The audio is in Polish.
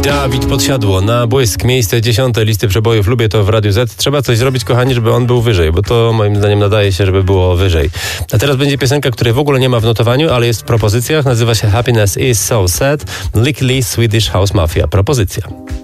Dawid Podsiadło na błysk. Miejsce 10 listy przebojów. Lubię to w Radiu Z. Trzeba coś zrobić, kochani, żeby on był wyżej, bo to moim zdaniem nadaje się, żeby było wyżej. A teraz będzie piosenka, której w ogóle nie ma w notowaniu, ale jest w propozycjach. Nazywa się Happiness is so sad. Lick Lee, Swedish House Mafia. Propozycja.